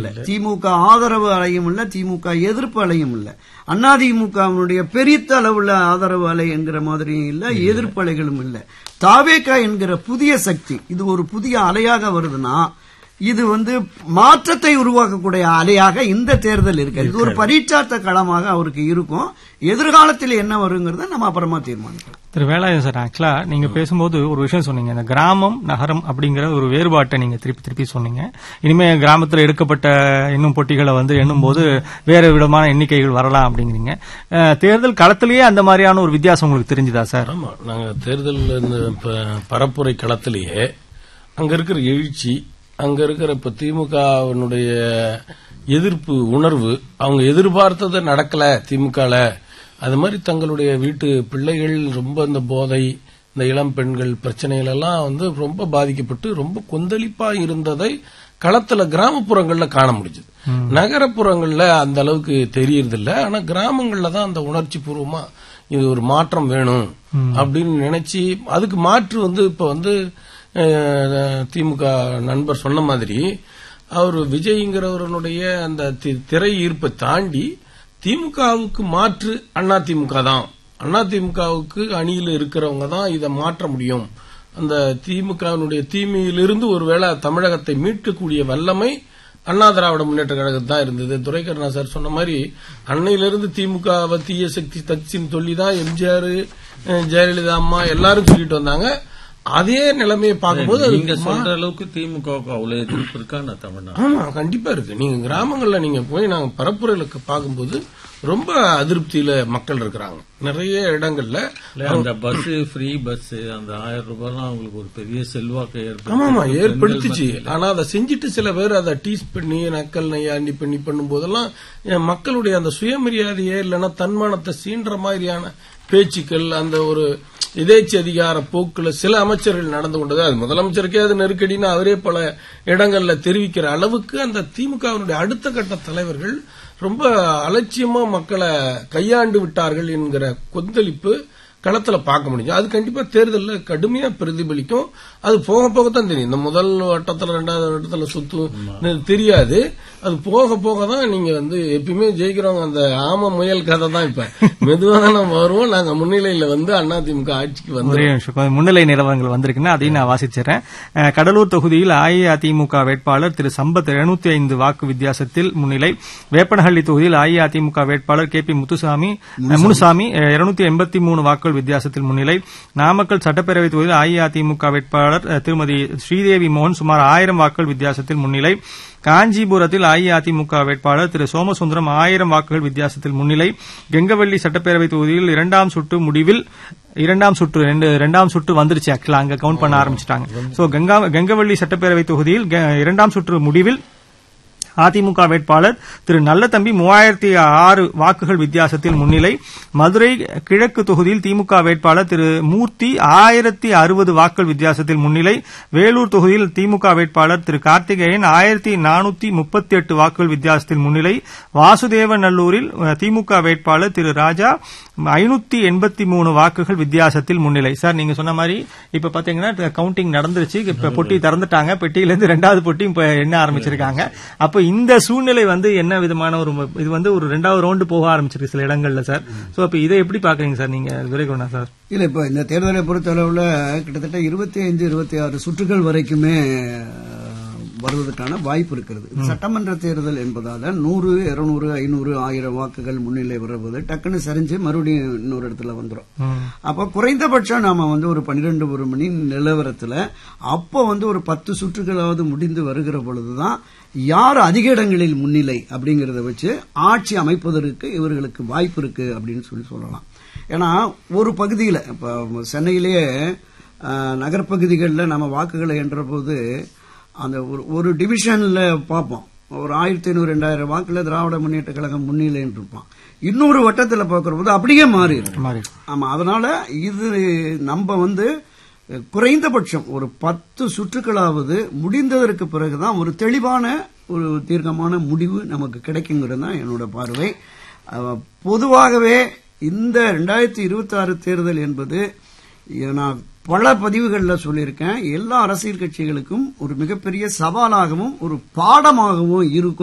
இல்ல, திமுக ஆதரவு அலையும் இல்ல, திமுக எதிர்ப்பு அலையும் இல்ல, அதிமுகவினுடைய பெரிய அளவுள்ள ஆதரவு அலை என்கிற மாதிரியும் இல்ல, எதிர்ப்பு அலைகளும் இல்ல. தாவேகா என்கிற புதிய சக்தி இது ஒரு புதிய அலையாக வருதுன்னா இது மாற்றத்தை உருவாக்கக்கூடிய அலையாக இந்த தேர்தல் இருக்கு. இது ஒரு பரீட்சார்த்த களமாக அவருக்கு இருக்கும். எதிர்காலத்தில் என்ன வருங்கிறத நம்ம அப்புறமா தீர்மானிக்கலாம். திரு வேலாயுதம் சார், ஆக்சுவலா நீங்க பேசும்போது ஒரு விஷயம் சொன்னீங்க, இந்த கிராமம் நகரம் அப்படிங்கிற ஒரு வேறுபாட்டை நீங்க திருப்பி சொன்னீங்க. இனிமே கிராமத்தில் எடுக்கப்பட்ட இன்னும் பொட்டிகளை எண்ணும் போது வேற விதமான எண்ணிக்கைகள் வரலாம் அப்படிங்கிறீங்க. தேர்தல் களத்திலேயே அந்த மாதிரியான ஒரு வித்தியாசம் உங்களுக்கு தெரிஞ்சுதா சார்? ஆமா, நாங்க தேர்தல் பரப்புரை களத்திலேயே அங்க இருக்கிற எழுச்சி, அங்க இருக்கிற இப்ப திமுகவினுடைய எதிர்ப்பு உணர்வு, அவங்க எதிர்பார்த்தது நடக்கல திமுகல, அது மாதிரி தங்களுடைய வீட்டு பிள்ளைகள் ரொம்ப இந்த போதை, இந்த இளம் பெண்கள் பிரச்சனைகள் எல்லாம் ரொம்ப பாதிக்கப்பட்டு ரொம்ப கொந்தளிப்பா இருந்ததை களத்துல கிராமப்புறங்கள்ல காண முடிஞ்சது. நகரப்புறங்கள்ல அந்த அளவுக்கு தெரியறதில்ல. ஆனா கிராமங்கள்ல தான் அந்த உணர்ச்சி பூர்வமா இது ஒரு மாற்றம் வேணும் அப்படின்னு நினைச்சு அதுக்கு மாற்று இப்ப திமுக நண்பர் சொன்ன மாதிரி அவர் விஜய்ங்கிறவருடைய அந்த திரை ஈர்ப்பை தாண்டி திமுகவுக்கு மாற்று அதிமுக தான், அதிமுகவுக்கு அணியில் இருக்கிறவங்க தான் இதை மாற்ற முடியும். அந்த திமுகவினுடைய தீமையிலிருந்து ஒருவேளை தமிழகத்தை மீட்கக்கூடிய வல்லமை அண்ணா திராவிட முன்னேற்ற கழகம் தான் இருந்தது. துரைக்கருணா சார் சொன்ன மாதிரி அன்னையிலிருந்து திமுக தீய சக்தி தக்சின்னு சொல்லிதான் எம்ஜிஆர், ஜெயலலிதா அம்மா எல்லாரும் சொல்லிட்டு வந்தாங்க. அதே நிலைமையை பார்க்கும்போது நீங்க சொல்ற அளவுக்கு திமுகவுக்கு அவ்வளவு எதிர்ப்பு இருக்கா? தமிழ்நாடு ஆமா, கண்டிப்பா இருக்கு. நீங்க கிராமங்கள்ல நீங்க போய் நாங்க பரப்புரைகளுக்கு பார்க்கும்போது ரொம்ப அதிருப்தியில மக்கள் இருக்கிறாங்க நிறைய இடங்கள்ல. அந்த பஸ் ஃப்ரீ பஸ் அந்த 1000 ரூபாய் அவங்களுக்கு ஒரு பெரிய செல்வாக்கை ஏற்படுத்திச்சு. ஆனா அதை செஞ்சுட்டு சில பேர் அதை டீஸ் பண்ணி நக்கல் நையாண்டி பண்ணி பண்ணும் போதெல்லாம் மக்களுடைய அந்த சுயமரியாதையே இல்லைன்னா தன்மானத்தை சீன்ற மாதிரியான பேச்சுக்கள், அந்த ஒரு எதேச்சி அதிகார போக்குல சில அமைச்சர்கள் நடந்து கொண்டது. அது முதலமைச்சருக்கே அது நெருக்கடின்னு அவரே பல இடங்கள்ல தெரிவிக்கிற அளவுக்கு அந்த திமுகவினுடைய அடுத்த கட்ட தலைவர்கள் ரொம்ப அலட்சியமா மக்களை கையாண்டு விட்டார்கள் என்கிற கொந்தளிப்பு களத்துல பார்க்க முடியும். அது கண்டிப்பா தேர்தலில் கடுமையா பிரதிபலிக்கும். அது போக போகத்தான் தெரியும். இந்த முதல் வட்டத்துல 2வது வட்டத்துல சுத்து தெரியாது. அது போக போக தான் நீங்க எப்பயுமே ஜெயிக்கிறவங்க அந்த ஆம முயல் கதை தான். இப்ப மெதுவாக தான் நம்ம வருவோம். நாங்க முன்னிலையில அதிமுக ஆட்சிக்கு முன்னிலை நிலவரங்கள் வந்திருக்குன்னா அதையும் நான் வாசிச்சிடறேன். கடலூர் தொகுதியில் அஇஅதிமுக வேட்பாளர் திரு சம்பத் 705 வாக்கு வித்தியாசத்தில் முன்னிலை. வேப்பனஹள்ளி தொகுதியில் அஇஅதிமுக வேட்பாளர் கே பி முனுசாமி 283 வாக்குகள் வித்தியாசத்தில் முன்னிலை. நாமக்கல் சட்டப்பேரவை தொகுதியில் அஇஅதிமுக வேட்பாளர் திருமதி ஸ்ரீதேவி மோகன் சுமார் 1000 வாக்குகள் வித்தியாசத்தில் முன்னிலை. காஞ்சிபுரத்தில் அஇஅதிமுக வேட்பாளர் திரு சோமசுந்தரம் 1000 வாக்குகள் வித்தியாசத்தில் முன்னிலை. கெங்கவல்லி சட்டப்பேரவை தொகுதியில் இரண்டாம் சுற்று வந்துருச்சு. ஆக்சுவலா அங்க கவுண்ட் பண்ண ஆரம்பிச்சிட்டாங்க. சோ கெங்கவல்லி சட்டப்பேரவை தொகுதியில் இரண்டாம் சுற்று முடிவில் அதிமுக வேட்பாளர் திரு நல்லதம்பி 3006 வாக்குகள் வித்தியாசத்தில் முன்னிலை. மதுரை கிழக்கு தொகுதியில் திமுக வேட்பாளர் திரு மூர்த்தி 1060 வாக்குகள் வித்தியாசத்தில் முன்னிலை. வேலூர் தொகுதியில் திமுக வேட்பாளர் திரு கார்த்திகேயன் 1438 வாக்குகள் வித்தியாசத்தில் முன்னிலை. வாசுதேவநல்லூரில் திமுக வேட்பாளர் திரு ராஜா 583 வாக்குகள் வித்தியாசத்தில் முன்னிலை. சார், நீங்க சொன்ன மாதிரி இப்ப பாத்தீங்கன்னா கவுண்டிங் நடந்துருச்சு. இப்ப பொட்டி திறந்துட்டாங்க. பெட்டியிலிருந்து 2வது பொட்டி இப்ப எண்ண ஆரம்பிச்சிருக்காங்க. அப்ப இந்த சூழ்நிலை என்ன விதமான ஒரு இது ஒரு 2வது ரவுண்டு போக ஆரம்பிச்சிருக்கு சில இடங்கள்ல சார். சோ அப்ப இதை எப்படி பாக்குறீங்க சார் நீங்க துரைக்கண்ணா சார்? இல்ல, இப்ப இந்த தேர்தலை பொறுத்த அளவுல கிட்டத்தட்ட 25-26 சுற்றுகள் வரைக்குமே வருவதற்கான வாய்ப்பு இருக்கிறது. சட்டமன்ற தேர்தல் என்பதால 100, 200, 500, 1000 வாக்குகள் முன்னிலை வருவது டக்குன்னு சரிஞ்சு மறுபடியும் இன்னொரு இடத்துல வந்துடும். அப்ப குறைந்தபட்சம் நாம ஒரு 12 மணி நிலவரத்துல அப்ப ஒரு 10 சுற்றுகளாவது முடிந்து வருகிற பொழுதுதான் யார் அதிக இடங்களில் முன்னிலை அப்படிங்கறத வச்சு ஆட்சி அமைப்பதற்கு இவர்களுக்கு வாய்ப்பு இருக்கு அப்படின்னு சொல்லலாம். ஏன்னா ஒரு பகுதியில் இப்ப சென்னையிலேயே நகர்பகுதிகளில் நம்ம வாக்குகளை என்ற போது அந்த ஒரு டிவிஷன்ல பார்ப்போம், ஒரு 1500-2000 வாக்குல திராவிட முன்னேற்ற கழகம் முன்னிலைன்னு இருப்பான். இன்னொரு வட்டத்தில் பார்க்கிற போது அப்படியே மாறி. ஆமா, அதனால இது நம்ம குறைந்தபட்சம் ஒரு 10 சுற்றுகளாவது முடிந்ததற்கு பிறகுதான் ஒரு தெளிவான ஒரு தீர்க்கமான முடிவு நமக்கு கிடைக்குங்கிறது தான் என்னோட பார்வை. பொதுவாகவே இந்த 2026 தேர்தல் என்பது நான் பல பதிவுகளில் சொல்லியிருக்கேன், எல்லா அரசியல் கட்சிகளுக்கும் ஒரு மிகப்பெரிய சவாலாகவும் ஒரு பாடமாகவும் இருக்கும்.